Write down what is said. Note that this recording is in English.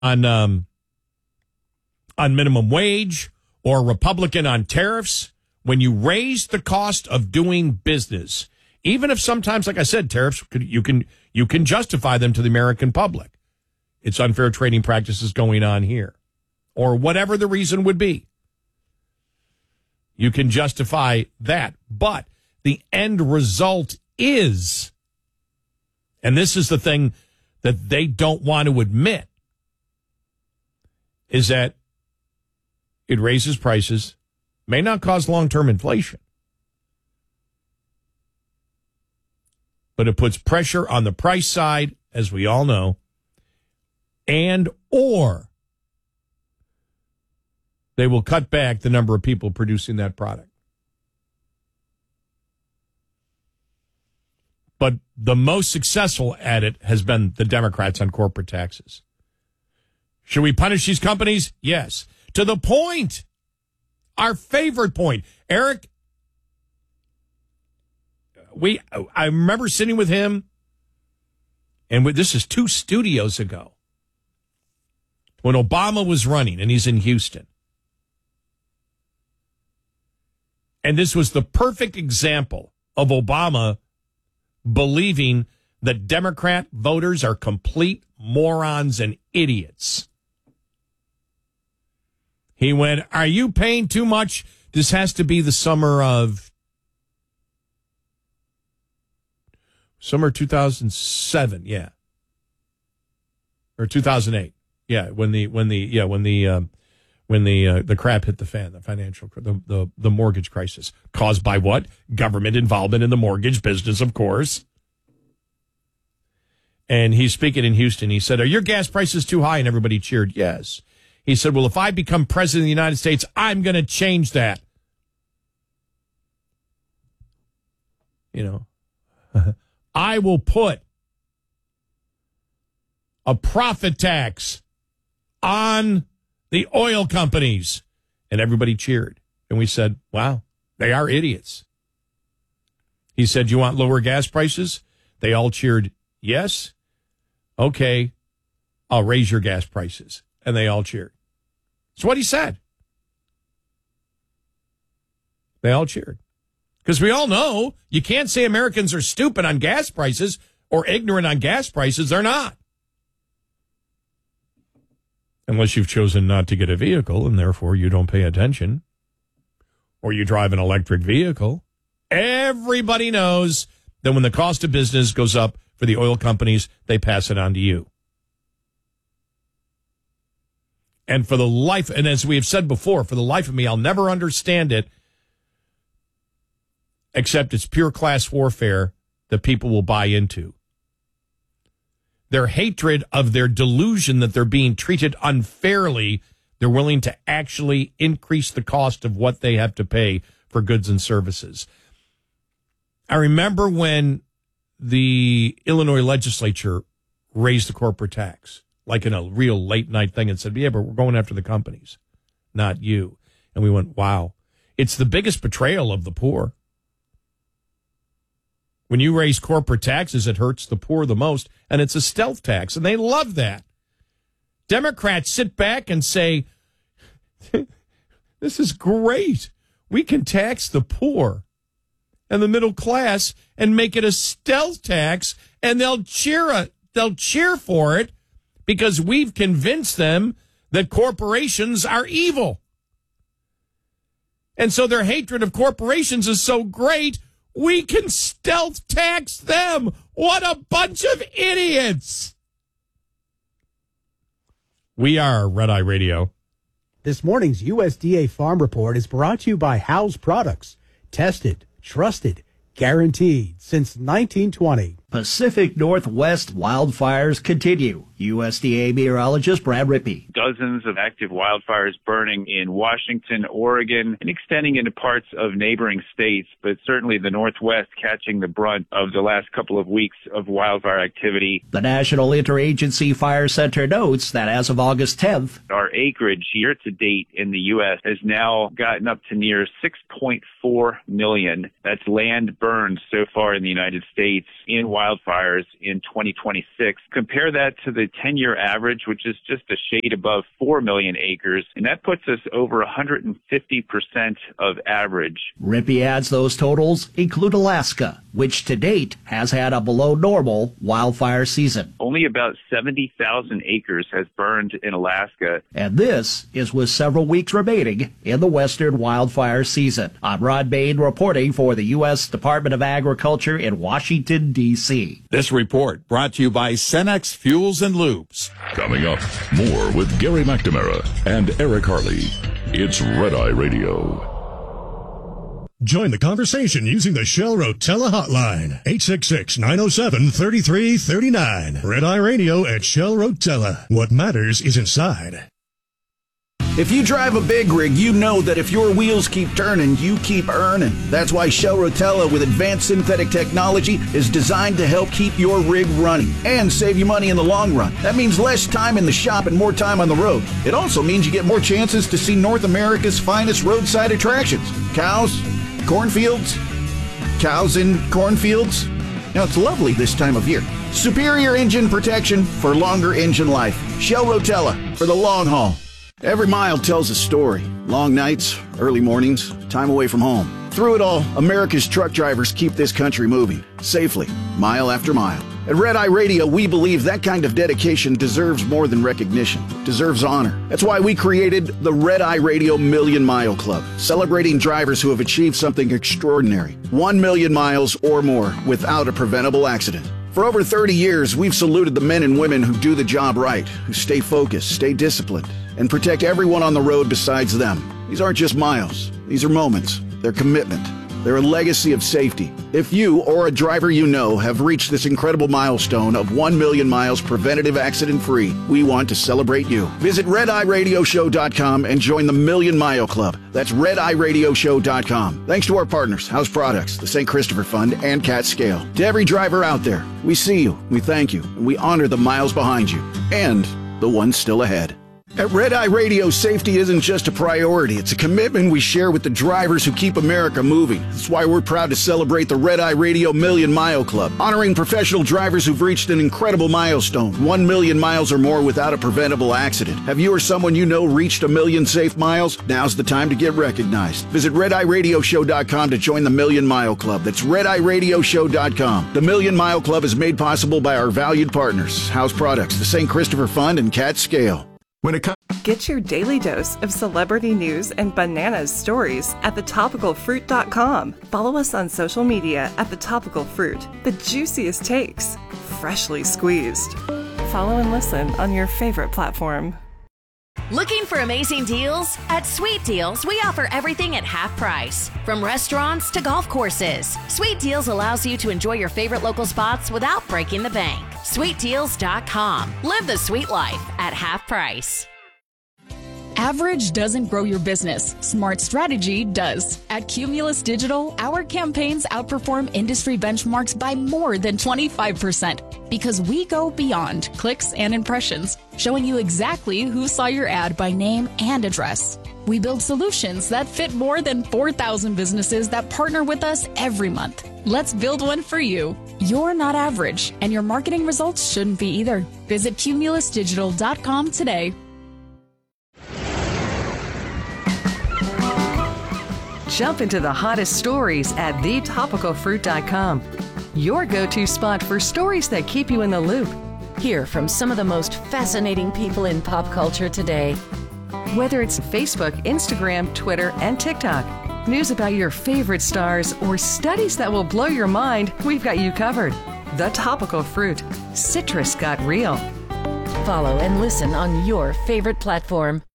on minimum wage or a Republican on tariffs, when you raise the cost of doing business, even if sometimes, like I said, tariffs, you can justify them to the American public. It's unfair trading practices going on here, or whatever the reason would be. You can justify that. But the end result is, and this is the thing that they don't want to admit, is that it raises prices, may not cause long-term inflation, but it puts pressure on the price side, as we all know, and or they will cut back the number of people producing that product. But the most successful at it has been the Democrats on corporate taxes. Should we punish these companies? Yes. To the point, our favorite point. Eric, I remember sitting with him, and this is 2 studios ago, when Obama was running, and he's in Houston. And this was the perfect example of Obama believing that Democrat voters are complete morons and idiots. He went, "Are you paying too much? This has to be the summer 2007, yeah, or 2008, yeah, when the crap hit the fan, the mortgage crisis caused by what? Government involvement in the mortgage business, of course." And he's speaking in Houston. He said, "Are your gas prices too high?" And everybody cheered, yes. He said, "Well, if I become president of the United States, I'm going to change that." You know, I will put a profit tax on the oil companies. And everybody cheered. And we said, wow, they are idiots. He said, "You want lower gas prices?" They all cheered, yes. Okay, I'll raise your gas prices. And they all cheered. That's what he said. They all cheered. Because we all know you can't say Americans are stupid on gas prices or ignorant on gas prices. They're not. Unless you've chosen not to get a vehicle and therefore you don't pay attention, or you drive an electric vehicle. Everybody knows that when the cost of business goes up for the oil companies, they pass it on to you. And for the life, and as we have said before, for the life of me, I'll never understand it, except it's pure class warfare that people will buy into. Their hatred of their delusion that they're being treated unfairly, they're willing to actually increase the cost of what they have to pay for goods and services. I remember when the Illinois legislature raised the corporate tax, like in a real late night thing, and said, "Yeah, but we're going after the companies, not you." And we went, wow. It's the biggest betrayal of the poor. When you raise corporate taxes, it hurts the poor the most, and it's a stealth tax, and they love that. Democrats sit back and say, "This is great. We can tax the poor and the middle class and make it a stealth tax, and they'll cheer for it because we've convinced them that corporations are evil." And so their hatred of corporations is so great, we can stealth tax them. What a bunch of idiots. We are Red Eye Radio. This morning's USDA Farm Report is brought to you by Howes Products. Tested, trusted, guaranteed since 1920. Pacific Northwest wildfires continue. USDA meteorologist Brad Rippey. Dozens of active wildfires burning in Washington, Oregon, and extending into parts of neighboring states, but certainly the Northwest catching the brunt of the last couple of weeks of wildfire activity. The National Interagency Fire Center notes that as of August 10th, our acreage year to date in the U.S. has now gotten up to near 6.4 million. That's land burned so far in the United States in wildfires in 2026. Compare that to the 10-year average, which is just a shade above 4 million acres, and that puts us over 150% of average. Rippey adds those totals include Alaska, which to date has had a below normal wildfire season. Only about 70,000 acres has burned in Alaska. And this is with several weeks remaining in the western wildfire season. I'm Rod Bain reporting for the U.S. Department of Agriculture in Washington, D.C. This report brought to you by Cenex Fuels and Lubes. Coming up, more with Gary McNamara and Eric Harley. It's Red Eye Radio. Join the conversation using the Shell Rotella hotline, 866-907-3339. Red Eye Radio at Shell Rotella. What matters is inside. If you drive a big rig, you know that if your wheels keep turning, you keep earning. That's why Shell Rotella with advanced synthetic technology is designed to help keep your rig running and save you money in the long run. That means less time in the shop and more time on the road. It also means you get more chances to see North America's finest roadside attractions. Cows, cornfields, cows in cornfields. Now, it's lovely this time of year. Superior engine protection for longer engine life. Shell Rotella for the long haul. Every mile tells a story. Long nights, early mornings, time away from home. Through it all, America's truck drivers keep this country moving, safely, mile after mile. At Red Eye Radio, we believe that kind of dedication deserves more than recognition, deserves honor. That's why we created the Red Eye Radio Million Mile Club, celebrating drivers who have achieved something extraordinary. 1 million miles or more without a preventable accident. For over 30 years, we've saluted the men and women who do the job right, who stay focused, stay disciplined, and protect everyone on the road besides them. These aren't just miles. These are moments. They're commitment. They're a legacy of safety. If you or a driver you know have reached this incredible milestone of 1 million miles preventative accident-free, we want to celebrate you. Visit RedEyeRadioShow.com and join the Million Mile Club. That's RedEyeRadioShow.com. Thanks to our partners, House Products, the St. Christopher Fund, and Cat Scale. To every driver out there, we see you, we thank you, and we honor the miles behind you and the ones still ahead. At Red Eye Radio, safety isn't just a priority. It's a commitment we share with the drivers who keep America moving. That's why we're proud to celebrate the Red Eye Radio Million Mile Club, honoring professional drivers who've reached an incredible milestone, 1 million miles or more without a preventable accident. Have you or someone you know reached 1 million safe miles? Now's the time to get recognized. Visit RedEyeRadioShow.com to join the Million Mile Club. That's RedEyeRadioShow.com. The Million Mile Club is made possible by our valued partners, House Products, the St. Christopher Fund, and Cat Scale. Get your daily dose of celebrity news and bananas stories at thetopicalfruit.com. Follow us on social media at The Topical Fruit. The juiciest takes, freshly squeezed. Follow and listen on your favorite platform. Looking for amazing deals? At Sweet Deals, we offer everything at half price. From restaurants to golf courses, Sweet Deals allows you to enjoy your favorite local spots without breaking the bank. SweetDeals.com. Live the sweet life at half price. Average doesn't grow your business. Smart strategy does. At Cumulus Digital, our campaigns outperform industry benchmarks by more than 25% because we go beyond clicks and impressions, showing you exactly who saw your ad by name and address. We build solutions that fit more than 4,000 businesses that partner with us every month. Let's build one for you. You're not average, and your marketing results shouldn't be either. Visit cumulusdigital.com today. Jump into the hottest stories at thetopicalfruit.com. Your go-to spot for stories that keep you in the loop. Hear from some of the most fascinating people in pop culture today. Whether it's Facebook, Instagram, Twitter, and TikTok, news about your favorite stars, or studies that will blow your mind, we've got you covered. The Topical Fruit. Citrus got real. Follow and listen on your favorite platform.